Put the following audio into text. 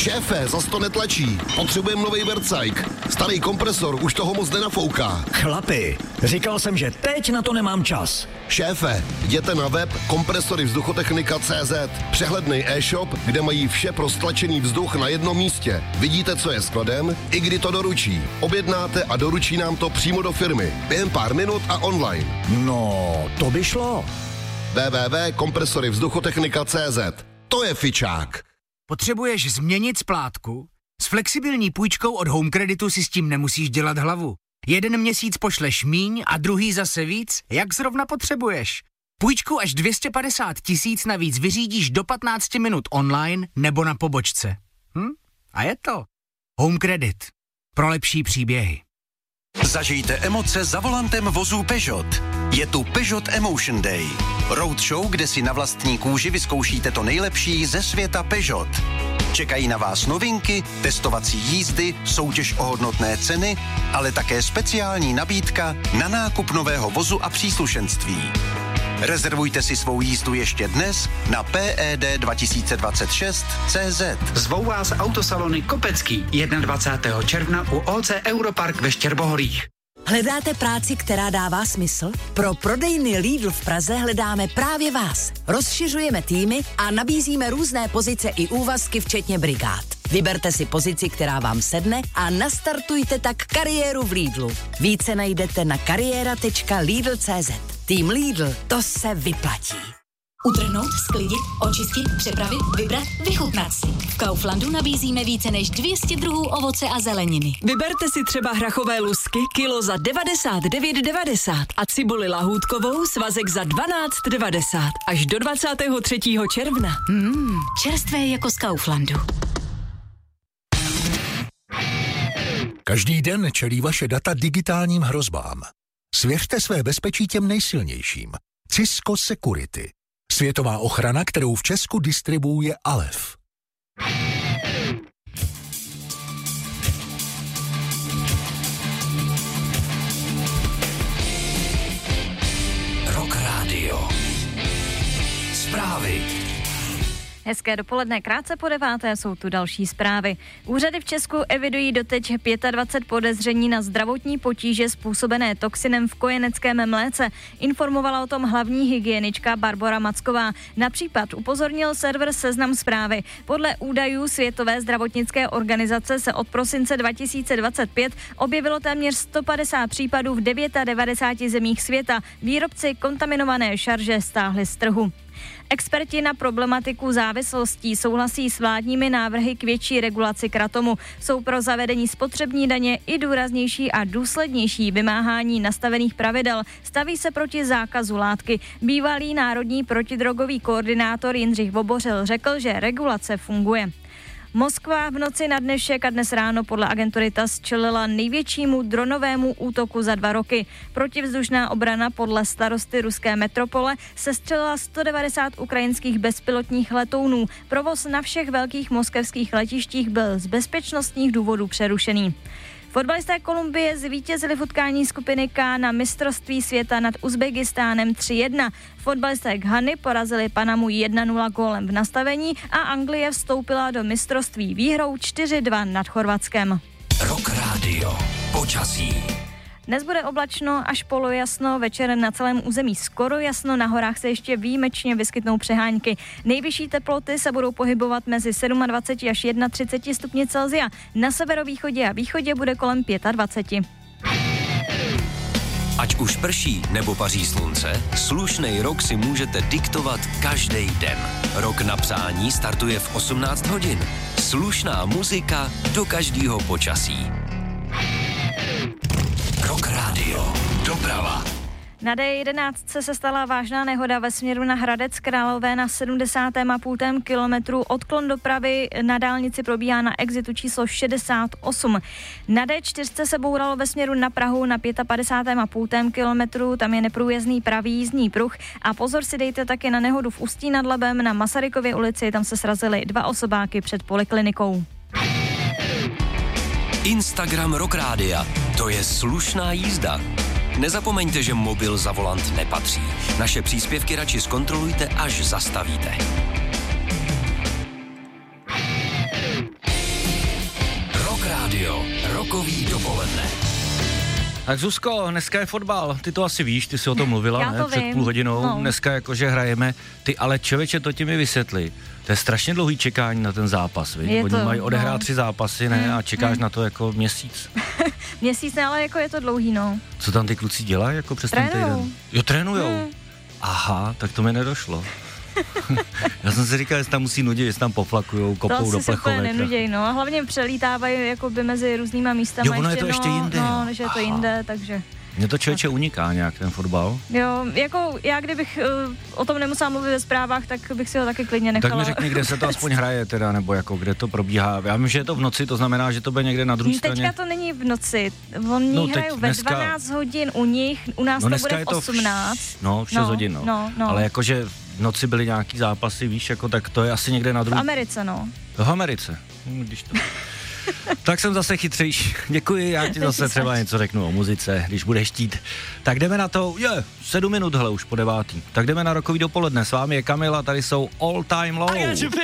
Šéfe, zas to netlačí. Potřebujeme nový Vercajk. Starý kompresor už toho moc nenafouká. Chlapi, říkal jsem, že teď na to nemám čas. Šéfe, jděte na web kompresorivzduchotechnika.cz. Přehledný e-shop, kde mají vše pro stlačený vzduch na jednom místě. Vidíte, co je skladem, i kdy to doručí. Objednáte a doručí nám to přímo do firmy. Během pár minut a online. No, to by šlo. www.kompresorivzduchotechnika.cz. To je fičák. Potřebuješ změnit splátku? S flexibilní půjčkou od Home Creditu si s tím nemusíš dělat hlavu. Jeden měsíc pošleš míň a druhý zase víc, jak zrovna potřebuješ. Půjčku až 250 000 navíc vyřídíš do 15 minut online nebo na pobočce. A je to. Home Credit. Pro lepší příběhy. Zažijte emoce za volantem vozů Peugeot. Je tu Peugeot Emotion Day. Roadshow, kde si na vlastní kůži vyzkoušíte to nejlepší ze světa Peugeot. Čekají na vás novinky, testovací jízdy, soutěž o hodnotné ceny, ale také speciální nabídka na nákup nového vozu a příslušenství. Rezervujte si svou jízdu ještě dnes na PED2026.cz. Zvou vás autosalony Kopecký 21. června u OC Europark ve Štěrbohorích. Hledáte práci, která dává smysl? Pro prodejny Lidl v Praze hledáme právě vás. Rozšiřujeme týmy a nabízíme různé pozice i úvazky, včetně brigád. Vyberte si pozici, která vám sedne a nastartujte tak kariéru v Lidlu. Více najdete na kariéra.lidl.cz. Tým Lidl, to se vyplatí. Utrhnout, sklidit, očistit, přepravit, vybrat, vychutnat si. V Kauflandu nabízíme více než 200 druhů ovoce a zeleniny. Vyberte si třeba hrachové lusky kilo za 99,90 a cibuli lahůdkovou svazek za 12,90 až do 23. června. Čerstvé jako z Kauflandu. Každý den čelí vaše data digitálním hrozbám. Svěřte své bezpečí těm nejsilnějším. Cisco Security. Světová ochrana, kterou v Česku distribuuje Alef. Rock Radio. Zprávy. Hezké dopoledne, krátce po 9. jsou tu další zprávy. Úřady v Česku evidují doteď 25 podezření na zdravotní potíže způsobené toxinem v kojeneckém mléce. Informovala o tom hlavní hygienička Barbora Macková. Na případ upozornil server Seznam Zprávy. Podle údajů Světové zdravotnické organizace se od prosince 2025 objevilo téměř 150 případů v 99 zemích světa. Výrobci kontaminované šarže stáhli z trhu. Experti na problematiku závislostí souhlasí s vládními návrhy k větší regulaci kratomu. Jsou pro zavedení spotřební daně i důraznější a důslednější vymáhání nastavených pravidel. Staví se proti zákazu látky. Bývalý národní protidrogový koordinátor Jindřich Vobořil řekl, že regulace funguje. Moskva v noci na dnešek a dnes ráno podle agentury TASS čelila největšímu dronovému útoku za 2 roky. Protivzdušná obrana podle starosty ruské metropole sestřelila 190 ukrajinských bezpilotních letounů. Provoz na všech velkých moskevských letištích byl z bezpečnostních důvodů přerušený. Fotbalisté Kolumbie zvítězili v utkání skupiny K na mistrovství světa nad Uzbekistánem 3-1. Fotbalisté Ghany porazili Panamu 1-0 gólem v nastavení a Anglie vstoupila do mistrovství výhrou 4-2 nad Chorvatskem. Rock Radio. Počasí. Dnes bude oblačno až polojasno, večer na celém území skoro jasno, na horách se ještě výjimečně vyskytnou přehánky. Nejvyšší teploty se budou pohybovat mezi 27 až 31 stupni Celsia. Na severovýchodě a východě bude kolem 25. Ať už prší nebo paří slunce, slušnej rok si můžete diktovat každý den. Rok na psání startuje v 18 hodin. Slušná muzika do každého počasí. Rock Radio. Doprava. Na D11 se stala vážná nehoda ve směru na Hradec Králové na 70,5 kilometru. Odklon dopravy na dálnici probíhá na exitu číslo 68. Na D4 se bouralo ve směru na Prahu na 55,5 kilometru. Tam je neprůjezdný pravý jízdní pruh. A pozor si dejte taky na nehodu v Ústí nad Labem na Masarykově ulici. Tam se srazily 2 osobáky před poliklinikou. Instagram Rock Rádia. To je slušná jízda. Nezapomeňte, že mobil za volant nepatří. Naše příspěvky radši zkontrolujte, až zastavíte. Rokový dopoledne. Tak Zuzko, dneska je fotbal, ty to asi víš, ty jsi o tom mluvila, ne? Před půl hodinou, no. Dneska jakože hrajeme, ty ale člověče, to ti mi vysvětli, to je strašně dlouhý čekání na ten zápas, víš? Oni mají odehrát 3 zápasy, ne? A čekáš na to jako měsíc. Měsíc, ne, ale jako je to dlouhý, no. Co tam ty kluci dělají jako přes ten týden? Jo, trénujou. Aha, tak to mi nedošlo. Já jsem si říkal, jestli tam musí nudit, jestli tam poflakujou, kopou do plechovek. To asi se nenudějí, no. A hlavně přelítávají jakoby mezi různýma místama. Jo, ono je to ještě jinde. No, že je to jinde, takže... Mně to člověče uniká nějak, ten fotbal. Jo, jako já kdybych o tom nemusela mluvit ve zprávách, tak bych si ho taky klidně nechala. Tak mi řekni, kde se to aspoň hraje teda, nebo jako kde to probíhá. Já vím, že je to v noci, to znamená, že to bude někde na druhé straně. Teďka to není v noci, oni hrajou ve 12 hodin u nich, u nás to bude v 18. V 6 hodin, no. Ale jakože v noci byly nějaký zápasy, víš, jako tak to je asi někde na druhé. V Americe, no. V Americe, když to... Tak jsem zase chytřejší. Děkuji, já ti zase třeba něco řeknu o muzice, když budeš chtít. Tak jdeme na to, 7 minut, hele, už po 9. Tak jdeme na Rokový dopoledne. S vámi je Kamil a tady jsou All Time Low.